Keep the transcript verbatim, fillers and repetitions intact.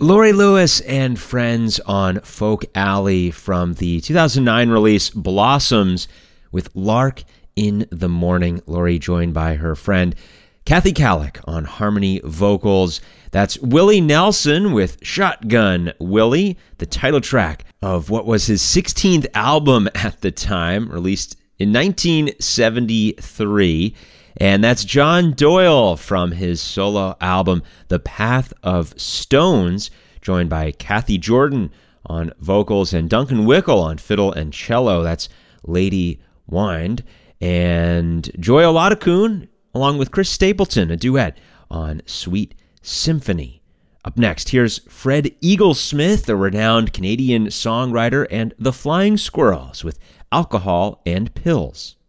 Laurie Lewis and Friends on Folk Alley from the two thousand nine release Blossoms with Lark in the Morning. Laurie joined by her friend Kathy Kallick on harmony vocals. That's Willie Nelson with Shotgun Willie, the title track of what was his sixteenth album at the time, released in nineteen seventy-three. And that's John Doyle from his solo album, The Path of Stones, joined by Kathy Jordan on vocals and Duncan Wickle on fiddle and cello. That's Lady Wind. And Joy Oladokun, along with Chris Stapleton, a duet on Sweet Symphony. Up next, here's Fred Eaglesmith, a renowned Canadian songwriter, and The Flying Squirrels with Alcohol and Pills.